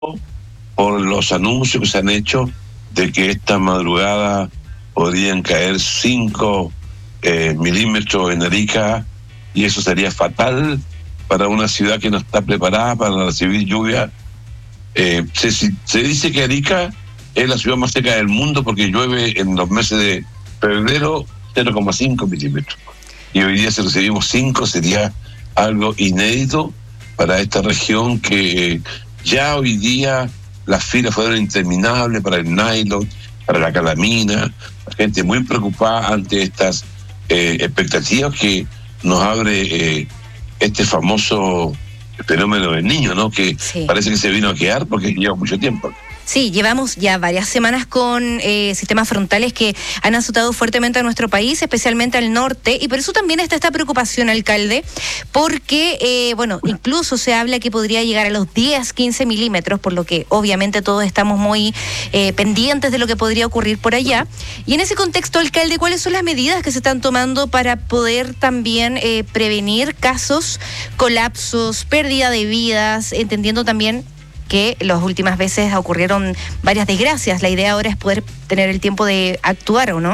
por los anuncios que se han hecho de que esta madrugada podrían caer 5 milímetros en Arica, y eso sería fatal para una ciudad que no está preparada para recibir lluvia. Se dice que Arica es la ciudad más seca del mundo porque llueve en los meses de febrero 0,5 milímetros. Y hoy día, si recibimos 5, sería algo inédito para esta región, que ya hoy día las filas fueron interminables para el nylon, para la calamina, la gente muy preocupada ante estas expectativas que nos abre este famoso fenómeno del Niño, ¿no? Que sí, parece que se vino a quedar porque lleva mucho tiempo. Sí, llevamos ya varias semanas con sistemas frontales que han azotado fuertemente a nuestro país, especialmente al norte, y por eso también está esta preocupación, alcalde, porque, incluso se habla que podría llegar a los 10, 15 milímetros, por lo que obviamente todos estamos muy pendientes de lo que podría ocurrir por allá. Y en ese contexto, alcalde, ¿cuáles son las medidas que se están tomando para poder también prevenir casos, colapsos, pérdida de vidas, entendiendo también que las últimas veces ocurrieron varias desgracias? La idea ahora es poder tener el tiempo de actuar, ¿o no?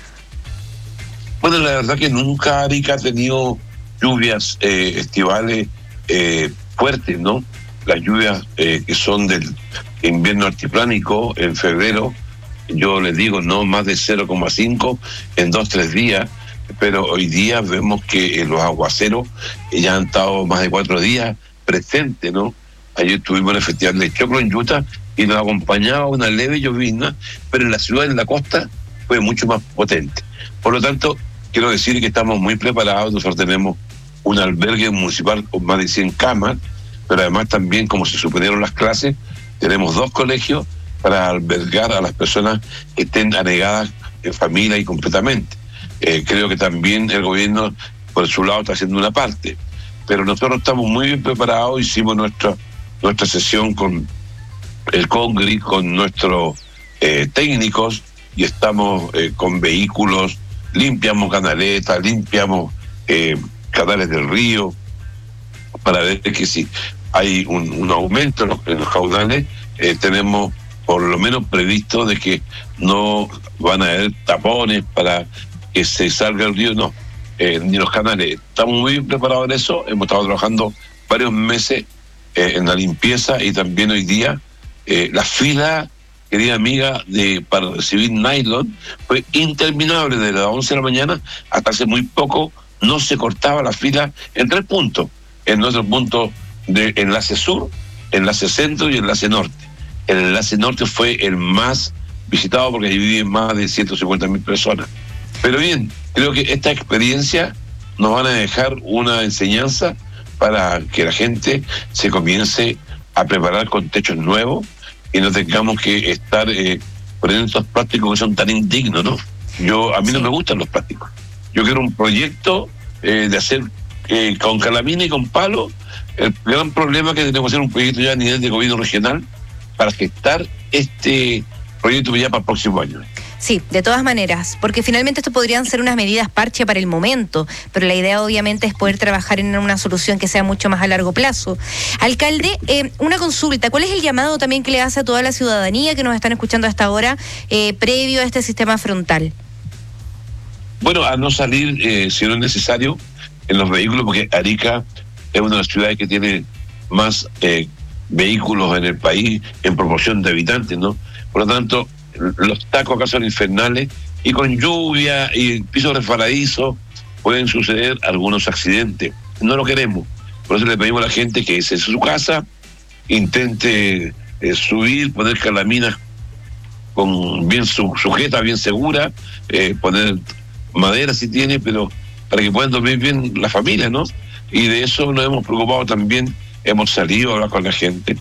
Bueno, la verdad que nunca Arica ha tenido lluvias estivales fuertes, ¿no? Las lluvias que son del invierno altiplánico en febrero, yo les digo, no más de 0,5 en 2-3 días, pero hoy día vemos que los aguaceros ya han estado más de 4 días presentes, ¿no? Ayer tuvimos el Festival de Choclo en Utah y nos acompañaba una leve llovizna, pero en la ciudad, en la costa, fue mucho más potente. Por lo tanto, quiero decir que estamos muy preparados. Nosotros tenemos un albergue municipal con más de 100 camas, pero además también, como se suspendieron las clases, tenemos 2 colegios para albergar a las personas que estén anegadas en familia y completamente. Creo que también el gobierno, por su lado, está haciendo una parte. Pero nosotros estamos muy bien preparados. Hicimos nuestra sesión con el Congri, con nuestros técnicos, y estamos con vehículos, limpiamos canaletas, limpiamos canales del río, para ver que si hay un aumento en los caudales, tenemos por lo menos previsto de que no van a haber tapones para que se salga el río, no, ni los canales. Estamos muy bien preparados en eso. Hemos estado trabajando varios meses en la limpieza, y también hoy día la fila, querida amiga, para recibir nylon fue interminable. Desde las 11 de la mañana hasta hace muy poco no se cortaba la fila en 3 puntos. En nuestro punto de enlace sur, enlace centro y enlace norte. El enlace norte fue el más visitado porque ahí viven más de 150.000 personas. Pero bien, creo que esta experiencia nos van a dejar una enseñanza para que la gente se comience a preparar con techos nuevos y no tengamos que estar poniendo estos plásticos que son tan indignos, ¿no? A mí no me gustan los plásticos. Yo quiero un proyecto de hacer con calamina y con palo. El gran problema es que tenemos que hacer un proyecto ya a nivel de gobierno regional para gestar este proyecto ya para el próximo año. Sí, de todas maneras, porque finalmente esto podrían ser unas medidas parche para el momento, pero la idea obviamente es poder trabajar en una solución que sea mucho más a largo plazo. Alcalde, una consulta, ¿cuál es el llamado también que le hace a toda la ciudadanía que nos están escuchando hasta ahora previo a este sistema frontal? Bueno, a no salir si no es necesario en los vehículos, porque Arica es una de las ciudades que tiene más vehículos en el país en proporción de habitantes, ¿no? Por lo tanto, los tacos acá son infernales, y con lluvia y piso resbaladizo pueden suceder algunos accidentes. No lo queremos. Por eso le pedimos a la gente que desde su casa intente subir, poner calaminas con bien sujeta, bien segura, poner madera si tiene, pero para que puedan dormir bien la familia, ¿no? Y de eso nos hemos preocupado también. Hemos salido a hablar con la gente.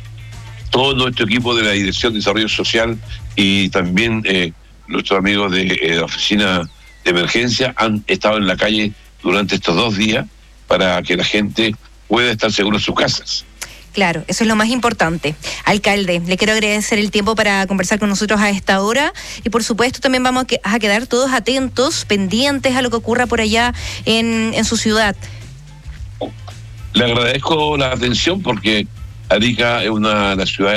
Todo nuestro equipo de la Dirección de Desarrollo Social y también nuestros amigos de la Oficina de Emergencia han estado en la calle durante estos 2 días para que la gente pueda estar segura en sus casas. Claro, eso es lo más importante. Alcalde, le quiero agradecer el tiempo para conversar con nosotros a esta hora, y por supuesto también vamos a quedar todos atentos, pendientes a lo que ocurra por allá en su ciudad. Le agradezco la atención porque Arica es una de las ciudades